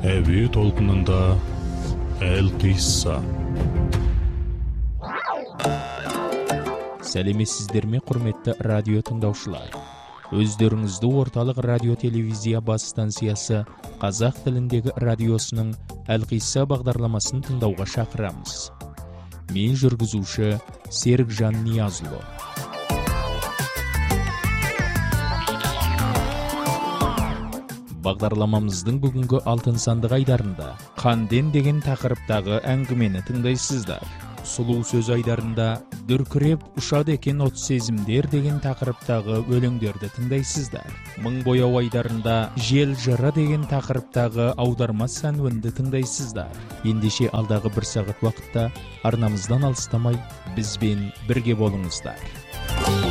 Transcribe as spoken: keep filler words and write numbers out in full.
Әуе толқынында Әл-Қисса. Сәлеметсіздер ме, құрметті радио тыңдаушылар? Өздеріңізді орталық радио телевизия бас станциясы қазақ тіліндегі радиосының Әл-Қисса бағдарламасын тыңдауға шақырамыз. Мен жүргізуші Серікжан Ниязұлы. Бағдарламамыздың бүгінгі алтын сандық айдарында қанден деген тақырыптағы әңгімені тыңдайсыздар. Сұлу сөз айдарында дүркіреп ұшады екен от сезімдер деген тақырыптағы өлеңдерді тыңдайсыздар. Мың бояу айдарында жел жыры деген тақырыптағы аударма сәнуінді тыңдайсыздар. Ендеше алдағы бір сағат уақытта арнамыздан алыстамай бізбен бірге болыңыздар.